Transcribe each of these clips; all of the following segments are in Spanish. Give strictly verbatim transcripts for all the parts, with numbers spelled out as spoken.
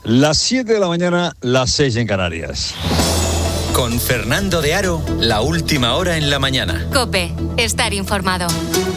Las siete de la mañana, las seis en Canarias. Con Fernando de Aro, la última hora en la mañana. COPE, estar informado.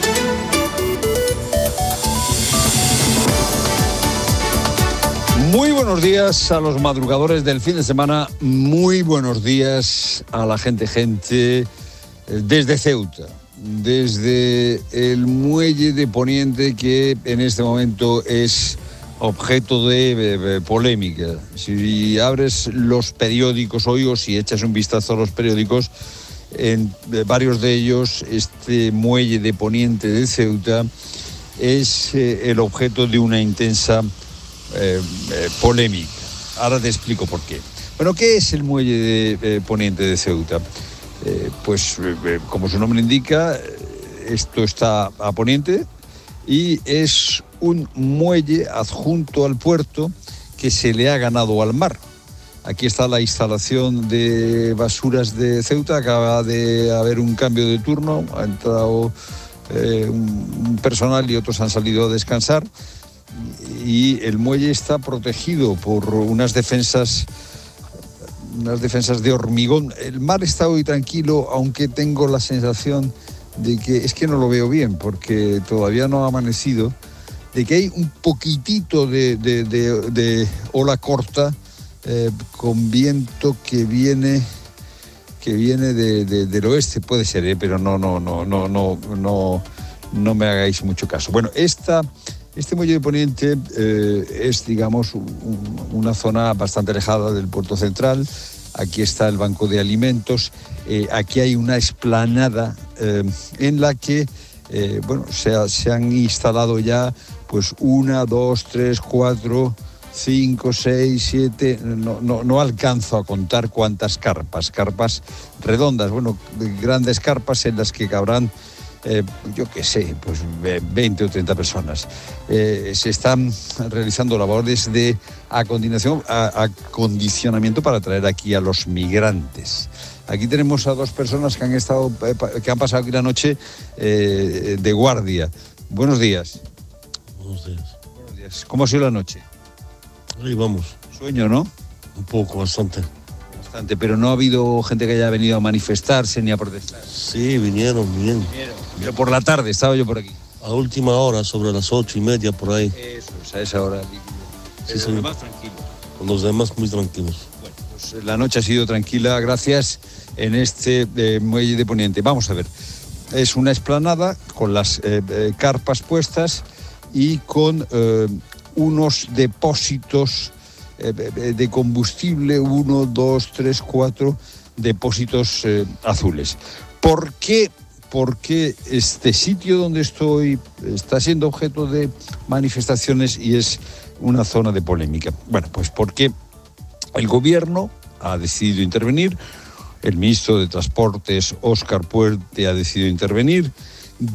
Muy buenos días a los madrugadores del fin de semana. Muy buenos días a la gente, gente desde Ceuta, desde el muelle de Poniente, que en este momento es objeto de, de, de polémica. Si abres los periódicos hoy o si echas un vistazo a los periódicos, en varios de ellos este muelle de Poniente de Ceuta es eh, el objeto de una intensa eh, eh, polémica. Ahora te explico por qué. Bueno, ¿qué es el muelle de eh, Poniente de Ceuta? Eh, pues eh, como su nombre indica, esto está a poniente y es un muelle adjunto al puerto que se le ha ganado al mar. Aquí está la instalación de basuras de Ceuta. Acaba de haber un cambio de turno, ha entrado eh, un personal y otros han salido a descansar, y el muelle está protegido por unas defensas unas defensas de hormigón. El mar está hoy tranquilo, aunque tengo la sensación de que, es que no lo veo bien porque todavía no ha amanecido, de que hay un poquitito de, de, de, de ola corta eh, con viento que viene que viene de, de, del oeste, puede ser, eh, pero no, no, no, no, no, no, no me hagáis mucho caso. Bueno, esta, este muelle de Poniente eh, es, digamos, un, una zona bastante alejada del puerto central. Aquí está el banco de alimentos, eh, aquí hay una explanada eh, en la que eh, bueno, se, ha, se han instalado ya pues una, dos, tres, cuatro, cinco, seis, siete, no, no, no alcanzo a contar cuántas carpas, carpas redondas, bueno, grandes carpas en las que cabrán, eh, yo qué sé, pues veinte o treinta personas. Eh, se están realizando labores de acondicionamiento, a, acondicionamiento para traer aquí a los migrantes. Aquí tenemos a dos personas que han estado, que han pasado aquí la noche eh, de guardia. Buenos días. Buenos días. Buenos días. ¿Cómo ha sido la noche? Ahí vamos. Sueño, ¿no? Un poco, bastante. Bastante, pero no ha habido gente que haya venido a manifestarse ni a protestar. Sí, vinieron bien. Vinieron. Pero por la tarde estaba yo por aquí. A última hora, sobre las ocho y media, por ahí. Eso, o sea, a esa hora. Sí, sí. Los demás tranquilos. Con los demás muy tranquilos. Bueno, pues la noche ha sido tranquila, gracias, en este eh, muelle de Poniente. Vamos a ver. Es una explanada con las eh, eh, carpas puestas y con eh, unos depósitos eh, de combustible, uno, dos, tres, cuatro depósitos eh, azules. ¿Por qué? Porque este sitio donde estoy está siendo objeto de manifestaciones y es una zona de polémica. Bueno, pues porque el gobierno ha decidido intervenir, el ministro de Transportes, Óscar Puente, ha decidido intervenir